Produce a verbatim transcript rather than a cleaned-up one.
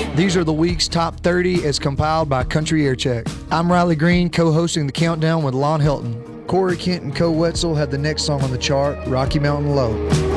These are the week's top thirty as compiled by Country Air Check. I'm Riley Green, co-hosting the countdown with Lon Hilton. Corey Kent and Co Wetzel had the next song on the chart, Rocky Mountain Low.